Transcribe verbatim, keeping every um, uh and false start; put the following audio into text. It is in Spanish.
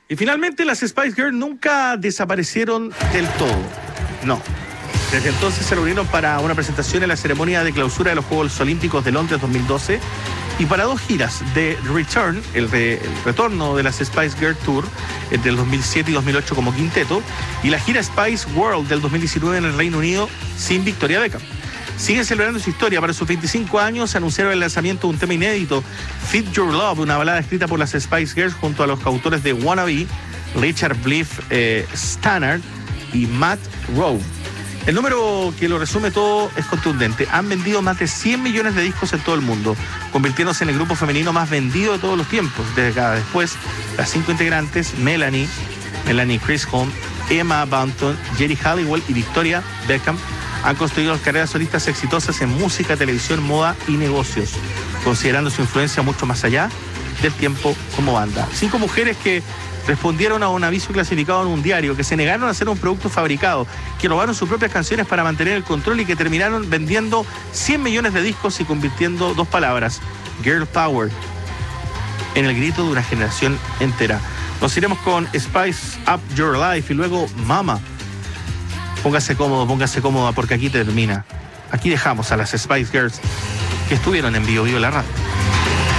Y finalmente las Spice Girls nunca desaparecieron del todo. No. Desde entonces se reunieron para una presentación en la ceremonia de clausura de los Juegos Olímpicos de Londres dos mil doce y para dos giras de Return, el, re, el retorno de las Spice Girl Tour entre el dos mil siete y dos mil ocho como quinteto, y la gira Spice World del dos mil diecinueve en el Reino Unido sin Victoria Beckham. Siguen celebrando su historia. Para sus veinticinco años anunciaron el lanzamiento de un tema inédito, Fit Your Love, una balada escrita por las Spice Girls junto a los autores de Wannabe, Richard Blythe eh, Stannard y Matt Rowe. El número que lo resume todo es contundente. Han vendido más de cien millones de discos en todo el mundo, convirtiéndose en el grupo femenino más vendido de todos los tiempos. Décadas después, las cinco integrantes, Melanie, Melanie Chisholm, Emma Bunton, Geri Halliwell y Victoria Beckham, han construido carreras solistas exitosas en música, televisión, moda y negocios, considerando su influencia mucho más allá del tiempo como banda. Cinco mujeres que respondieron a un aviso clasificado en un diario, que se negaron a hacer un producto fabricado, que robaron sus propias canciones para mantener el control y que terminaron vendiendo cien millones de discos y convirtiendo dos palabras, Girl Power, en el grito de una generación entera. Nos iremos con Spice Up Your Life y luego Mama. Póngase cómodo, póngase cómoda porque aquí termina. Aquí dejamos a las Spice Girls que estuvieron en Vivo Vivo la radio.